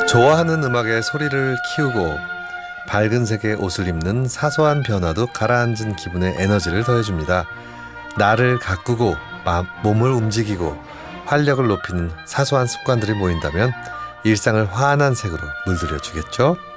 좋아하는 음악에 소리를 키우고 밝은 색의 옷을 입는 사소한 변화도 가라앉은 기분에 에너지를 더해줍니다. 나를 가꾸고 몸을 움직이고 활력을 높이는 사소한 습관들이 모인다면 일상을 환한 색으로 물들여 주겠죠.